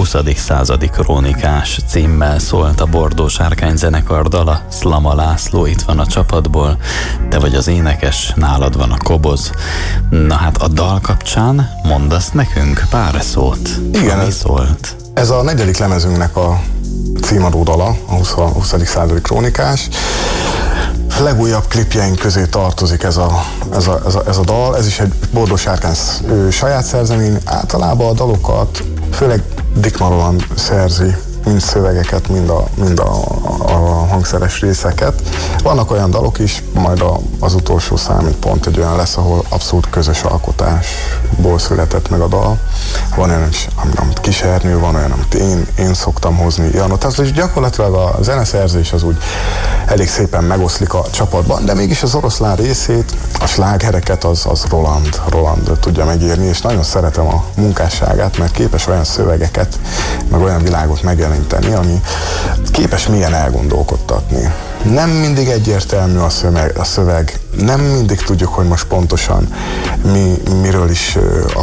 20. századi krónikás címmel szólt a Bordó Sárkány zenekar dala. Szlama László itt van a csapatból, te vagy az énekes, nálad van a koboz. Na hát a dal kapcsán mondasz nekünk pár szót? Igen, ami szólt. Ez a 4. lemezünknek a címadó dala, a 20. századi krónikás. A legújabb klipjeink közé tartozik ez a dal. Ez is egy Bordó Sárkány saját szerzemény. Általában a dalokat főleg Dick Maroland szerzi, mind szövegeket, mind a hangszeres részeket. Vannak olyan dalok is, majd az utolsó számít pont egy olyan lesz, ahol abszolút közös alkotásból született meg a dal. Van olyan, amit Kis-Ernő, van olyan, amit én szoktam hozni. Tehát gyakorlatilag a zeneszerzés az úgy elég szépen megoszlik a csapatban, de mégis az oroszlán részét, a slágereket az Roland tudja megírni, és nagyon szeretem a munkásságát, mert képes olyan szövegeket, meg olyan világot megjeleníteni, ami képes mélyen elgondolkodtatni. Nem mindig egyértelmű a szöveg, nem mindig tudjuk, hogy most pontosan miről is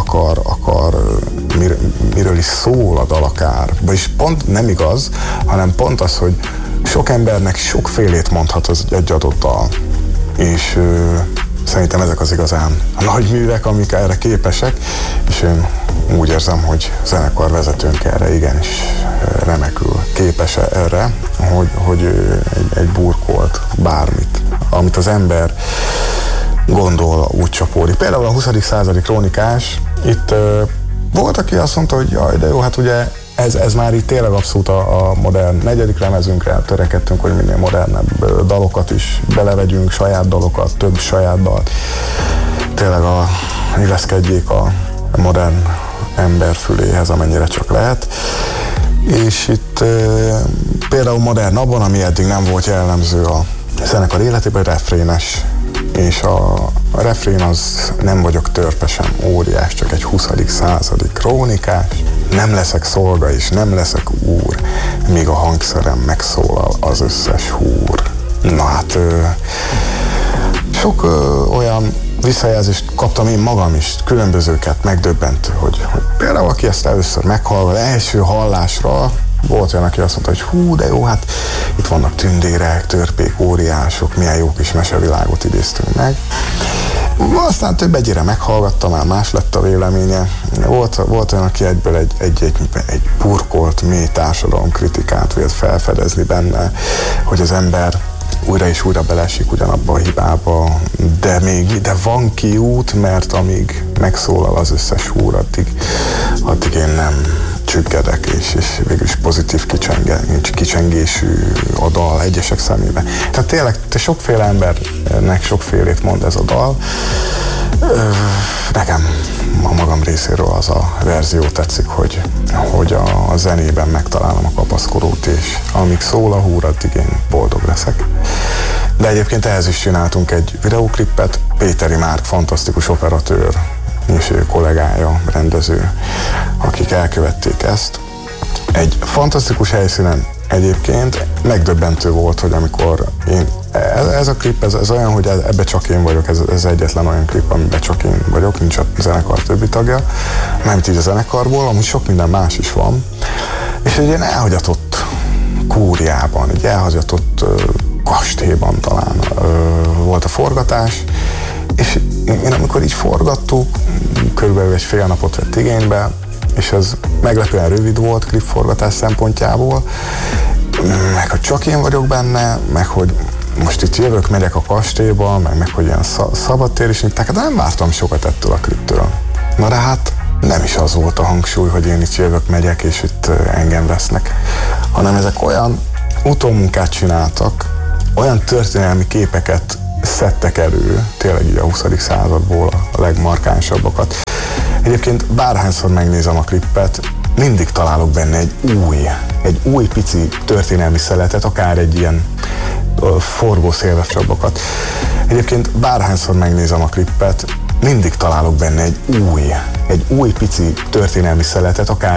miről is szól a dal akár. Vagyis pont nem igaz, hanem pont az, hogy sok embernek sokfélét mondhat az egy adott dal. És szerintem ezek az igazán nagy művek, amik erre képesek, és én úgy érzem, hogy zenekarvezetőnk erre igenis remekül képes erre, hogy egy burkolt bármit, amit az ember gondol, úgy csapódik. Például a 20. századi krónikás, itt volt, aki azt mondta, hogy jaj, de jó, hát ugye ez már itt tényleg abszolút a modern 4. lemezünkre törekedtünk, hogy minél modernebb dalokat is belevegyünk, saját dalokat, több saját dalt. Tényleg illeszkedjék a modern ember füléhez, amennyire csak lehet. És itt például modern abban, ami eddig nem volt jellemző a zenekar életében, refrénes. És a refrén az: nem vagyok törpesen óriás, csak egy 20. századi krónikás. Nem leszek szolga és nem leszek úr, míg a hangszerem megszólal az összes húr. Na hát sok olyan visszajelzést kaptam én magam is, különbözőket, megdöbbentő, hogy például aki ezt először meghallgat, első hallásra volt olyan, aki azt mondta, hogy hú, de jó, hát itt vannak tündérek, törpék, óriások, milyen jó kis mesevilágot idéztünk meg. Aztán több egyére meghallgatta, már más lett a véleménye. Volt olyan, aki egyből egy burkolt, mély társadalomkritikát vélt felfedezni benne, hogy az ember újra és újra beleesik ugyanabba a hibába, de van kiút, mert amíg megszólal az összes húr, addig én nem csüggedek, és végülis pozitív kicsengésű a dal egyesek szemében. Tehát tényleg sokféle embernek sokfélét mond ez a dal. Nekem a magam részéről az a verzió tetszik, hogy a zenében megtalálom a kapaszkodót, és amíg szól a húr, addig én boldog leszek. De egyébként ehhez is csináltunk egy videóklipet. Péteri Márk, fantasztikus operatőr, és ő kollégája, rendező, akik elkövették ezt. Egy fantasztikus helyszínen egyébként megdöbbentő volt, hogy amikor ez a klip, ez olyan, hogy ebbe csak én vagyok, ez egyetlen olyan klip, amiben csak én vagyok, nincs a zenekar többi tagja, nem így a zenekarból, amúgy sok minden más is van. És egy ilyen elhagyatott kúriában, egy elhagyatott kastélyban talán volt a forgatás, és én amikor így forgattuk, körülbelül egy fél napot vett igénybe, és ez meglepően rövid volt klipforgatás szempontjából, meg hogy csak én vagyok benne, meg hogy most itt jövök, megyek a kastélyba, meg hogy ilyen szabadtér is nyiták, de nem vártam sokat ettől a kliptől. Na de hát nem is az volt a hangsúly, hogy én itt jövök, megyek, és itt engem vesznek, hanem ezek olyan utómunkát csináltak, olyan történelmi képeket szedtek elő, tényleg így a 20. századból a legmarkánsabbakat. Egyébként bárhányszor megnézem a klippet, mindig találok benne egy új pici történelmi szeletet, akár egy ilyen forgószélvesabbakat. Egyébként bárhányszor megnézem a klippet, mindig találok benne egy új pici történelmi szeletet, akár